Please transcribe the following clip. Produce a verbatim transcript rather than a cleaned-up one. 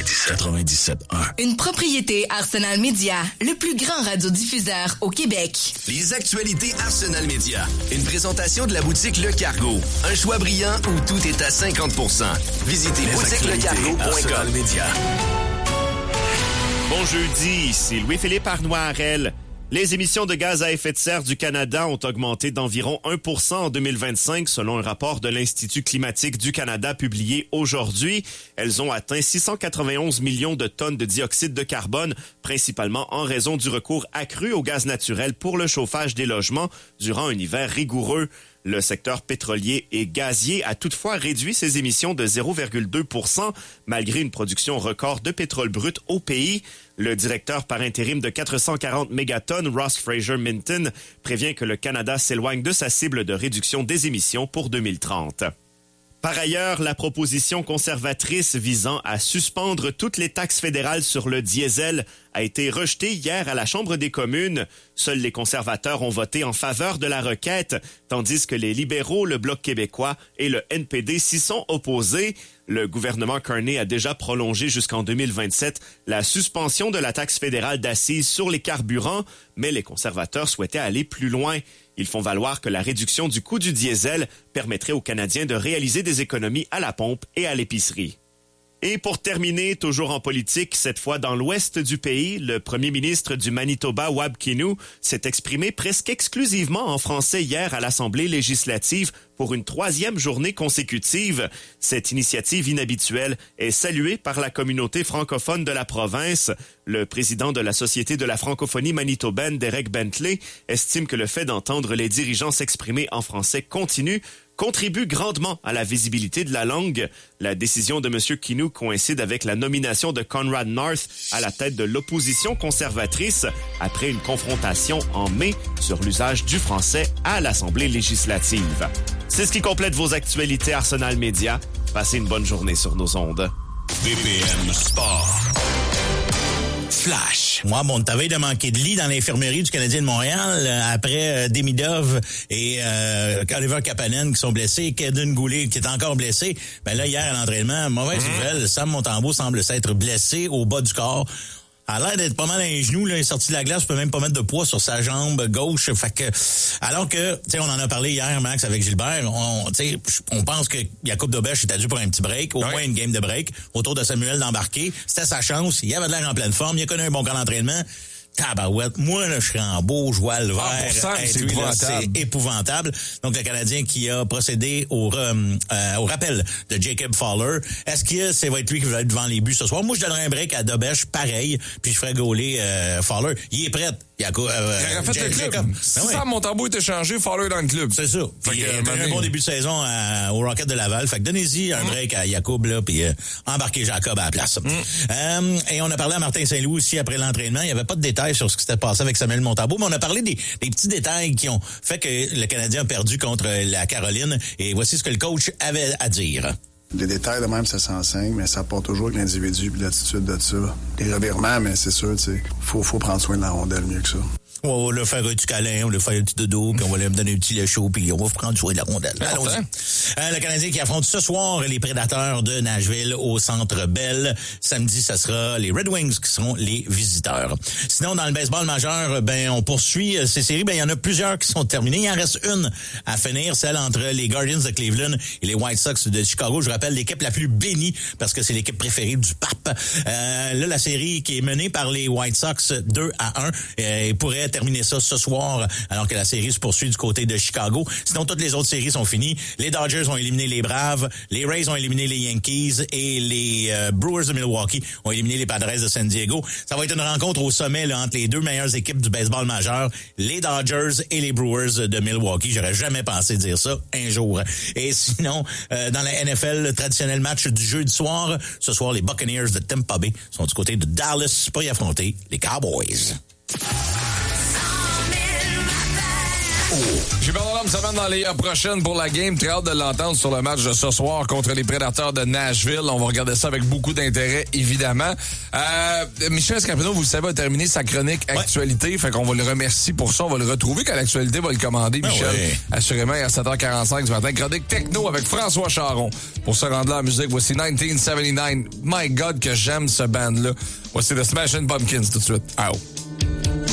quatre-vingt-dix-sept un. Une propriété Arsenal Media, le plus grand radiodiffuseur au Québec. Les actualités Arsenal Media. Une présentation de la boutique Le Cargo. Un choix brillant où tout est à cinquante pour cent. Visitez boutique le cargo point com. Bon jeudi, ici Louis-Philippe Arnois-Harel. Les émissions de gaz à effet de serre du Canada ont augmenté d'environ un pour cent en deux mille vingt-cinq, selon un rapport de l'Institut climatique du Canada publié aujourd'hui. Elles ont atteint six cent quatre-vingt-onze millions de tonnes de dioxyde de carbone, principalement en raison du recours accru au gaz naturel pour le chauffage des logements durant un hiver rigoureux. Le secteur pétrolier et gazier a toutefois réduit ses émissions de zéro virgule deux pour cent malgré une production record de pétrole brut au pays. Le directeur par intérim de quatre cent quarante mégatonnes, Ross Fraser-Minton, prévient que le Canada s'éloigne de sa cible de réduction des émissions pour deux mille trente. Par ailleurs, la proposition conservatrice visant à suspendre toutes les taxes fédérales sur le diesel a été rejetée hier à la Chambre des communes. Seuls les conservateurs ont voté en faveur de la requête, tandis que les libéraux, le Bloc québécois et le N P D s'y sont opposés. Le gouvernement Carney a déjà prolongé jusqu'en deux mille vingt-sept la suspension de la taxe fédérale d'assises sur les carburants, mais les conservateurs souhaitaient aller plus loin. Ils font valoir que la réduction du coût du diesel permettrait aux Canadiens de réaliser des économies à la pompe et à l'épicerie. Et pour terminer, toujours en politique, cette fois dans l'ouest du pays, le premier ministre du Manitoba, Wab Kinew, s'est exprimé presque exclusivement en français hier à l'Assemblée législative pour une troisième journée consécutive. Cette initiative inhabituelle est saluée par la communauté francophone de la province. Le président de la Société de la francophonie manitobaine, Derek Bentley, estime que le fait d'entendre les dirigeants s'exprimer en français continu contribue grandement à la visibilité de la langue. La décision de M. Kinew coïncide avec la nomination de Conrad North à la tête de l'opposition conservatrice après une confrontation en mai sur l'usage du français à l'Assemblée législative. C'est ce qui complète vos actualités Arsenal Media. Passez une bonne journée sur nos ondes. B P M Sport. Flash. Moi, bon, t'avais de manquer de lit dans l'infirmerie du Canadien de Montréal euh, après euh, Demidov et euh, Oliver Kapanen qui sont blessés et Kaden Goulet qui est encore blessé. Ben là, hier à l'entraînement, mauvaise mmh. nouvelle, Sam Montembeault semble s'être blessé au bas du corps. A l'air d'être pas mal à un genou, là, il est sorti de la glace, peut même pas mettre de poids sur sa jambe gauche. Fait que, alors que, tu sais, on en a parlé hier, Max, avec Gilbert, on, tu sais, on pense que Jacob Dobèche était dû pour un petit break, au ouais. moins une game de break, autour de Samuel d'embarquer. C'était sa chance, il avait de l'air en pleine forme, il a connu un bon camp d'entraînement. Tabarouette. Moi, là, je serais en beau, je vois le vert. C'est épouvantable. C'est épouvantable. Donc, le Canadien qui a procédé au, euh, euh, au rappel de Jacob Fowler. Est-ce que ça va être lui qui va être devant les buts ce soir? Moi, je donnerais un break à Dobèche, pareil, puis je ferais gauler euh, Fowler. Il est prêt. Il a, euh, il a fait le club. Ben si oui. Sam Montembeault était changé, Fowler dans le club. C'est ça. Puis, il a eu un bon début de saison à, au Rocket de Laval. Fait que donnez-y un break à Jacob, là, puis euh, embarquez Jacob à la place. Mm. Euh, et on a parlé à Martin Saint-Louis aussi après l'entraînement. Il n'y avait pas de détails sur ce qui s'était passé avec Samuel Montembeault, mais on a parlé des, des petits détails qui ont fait que le Canadien a perdu contre la Caroline. Et voici ce que le coach avait à dire. Les détails de même, ça s'enseigne, mais ça part toujours avec l'individu et l'attitude de ça. Les revirements, mais c'est sûr, tu sais, faut, faut prendre soin de la rondelle mieux que ça. On va leur faire un petit câlin, on va leur faire un petit dodo, puis on va leur donner un petit lait chaud, puis on va prendre soin de la rondelle. Allons-y. Euh, le Canadien qui affronte ce soir les Prédateurs de Nashville au Centre Bell. Samedi, ça sera les Red Wings qui seront les visiteurs. Sinon, dans le baseball majeur, ben on poursuit ces séries. Ben il y en a plusieurs qui sont terminées. Il en reste une à finir, celle entre les Guardians de Cleveland et les White Sox de Chicago. Je rappelle l'équipe la plus bénie parce que c'est l'équipe préférée du pape. Euh, là, la série qui est menée par les White Sox deux à un euh, pourrait terminer ça ce soir alors que la série se poursuit du côté de Chicago. Sinon, toutes les autres séries sont finies. Les Dodgers ont éliminé les Braves, les Rays ont éliminé les Yankees et les euh, Brewers de Milwaukee ont éliminé les Padres de San Diego. Ça va être une rencontre au sommet là, entre les deux meilleures équipes du baseball majeur, les Dodgers et les Brewers de Milwaukee. J'aurais jamais pensé dire ça un jour. Et sinon, euh, dans la N F L, le traditionnel match du jeudi soir, ce soir, les Buccaneers de Tampa Bay sont du côté de Dallas pour y affronter les Cowboys. J'ai pas de me s'amène dans les heures prochaines pour la game. Très hâte de l'entendre sur le match de ce soir contre les Prédateurs de Nashville. On va regarder ça avec beaucoup d'intérêt, évidemment. Euh, Michel Scapino, vous le savez, a terminé sa chronique ouais. Actualité. Fait qu'on va le remercier pour ça. On va le retrouver quand l'actualité va le commander, ben Michel. Ouais. Assurément, à sept heures quarante-cinq ce matin. Chronique techno avec François Charon. Pour se rendre là en musique, voici dix-neuf soixante-dix-neuf. My God, que j'aime ce band-là. Voici The Smashing Pumpkins tout de suite. Ow.